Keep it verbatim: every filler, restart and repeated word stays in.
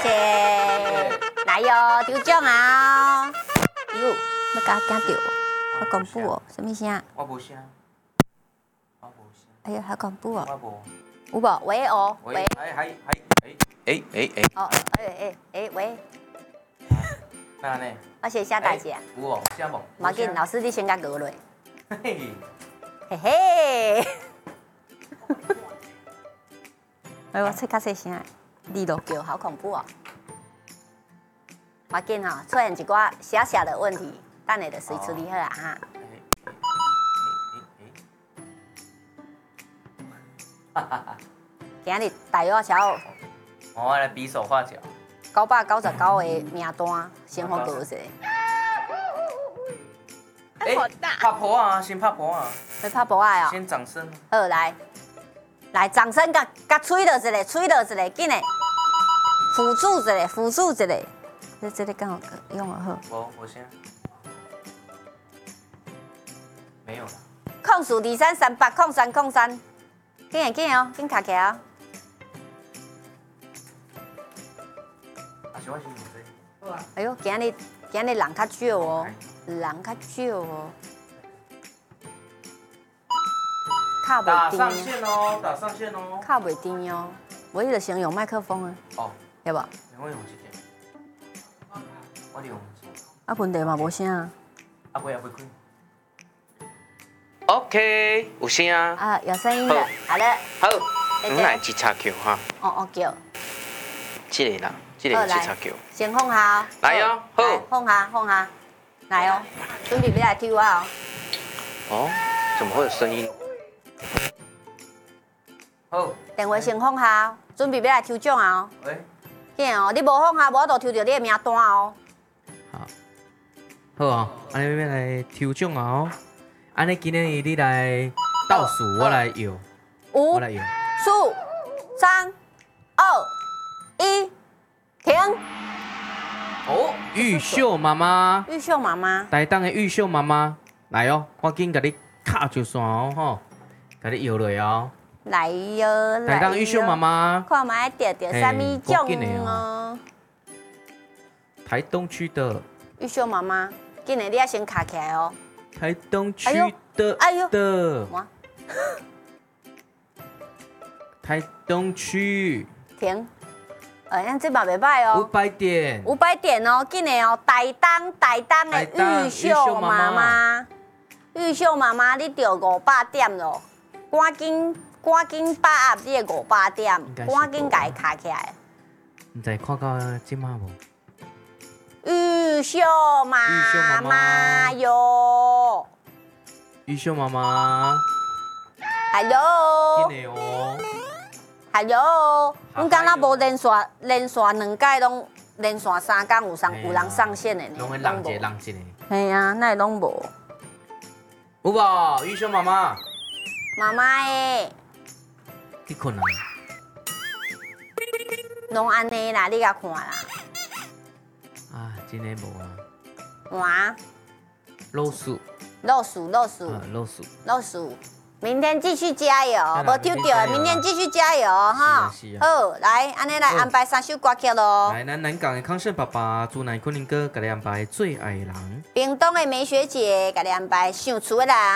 谢。来哟，抽奖啊！哟，要甲惊到，好恐怖哦！什么声？ 我无声。我无声。 哎呀，好恐怖哦！ 我无。 有无？喂哦，喂。 还还还哎哎哎哎。 哦，哎哎哎喂。 那呢？ 我先写代志啊。 有哦，声无？ 无要紧，老师你先甲学落。 嘿嘿。 嘿嘿。哎，我吹较细声，二路叫好恐怖哦。无要紧吼，出现一寡小小的问题，等下就随处理好啊哈。哈哈哈！今日大约超。 我来比手画脚。 九百九十九个名单，先好过一下。 哎，拍婆啊，先拍婆啊。 要拍婆啊哦。 先掌声。 好，来，来，掌声甲甲吹落一个，吹落一个，紧嘞。辅助一个，辅助一个。这这个刚好用了好。 我我先。没有了。 控数二三三八控三控三，紧诶紧哦，紧卡起来哦。哎呦，今日今日人较少哦，人较少哦。卡袂打定。 上线哦，打上线哦。 卡袂定哦，我迄个先用麦克风啊。 哦。 要无？ 我用这个。我用这个。 啊，问题嘛无声啊。 啊，不要不开。OK， 有声啊。 啊，有声音的，好了。 好，我们来接插球哈。 哦哦叫。 这个啦，这个接插球。 先放下。 来哟，好。 放下放下，来哦，准备要来抽啊哦。哦，怎么会有声音？好。 电话先放下，准备要来抽奖啊！ 喂。 紧哦，你无放下，我就抽到你的名单哦。 好。好啊，安尼要来抽奖啊哦。安尼今日你来倒数，我来摇。 五、 我来摇。 四、三、二、一，停。 哦， 玉秀妈妈。 玉秀妈妈。 台东的玉秀妈妈，来哦，赶紧甲你卡就算哦吼，甲你摇落哦。 来哟，来哟。 台东玉秀妈妈。 看卖得到啥物奖哦？ 台东区的。 玉秀妈妈，今日你要先卡起来哦。 台东区的。 哎呦。 的。台东区。 停。哎，咱这嘛袂歹哦。 五百点。 五百点哦，紧的哦，台东台东的玉秀妈妈，玉秀妈妈，你着五百点咯，赶紧赶紧把握你的五百点，赶紧甲伊卡起来。 唔知看到即马无？ 玉秀妈妈哟。 玉秀妈妈。 Hello。 紧的哦。 Hello，阮敢若无连续连续两届拢连续三天有上有人上线的呢， 拢会人一个人一个。 系啊，那拢无。 有无？玉秀妈妈。 妈妈诶。 你困啊？ 拢安尼啦，你甲看啦。 啊，真诶无啊。 哇。 老鼠。 老鼠，老鼠。 啊，老鼠。 老鼠。明天继续加油，无抽到，明天继续加油哈。好，来，安尼来安排三首歌曲咯。 来，咱南港的康胜爸爸、朱乃坤林哥，给你安排最爱的人。 屏东的梅学姐，给你安排想厝的人。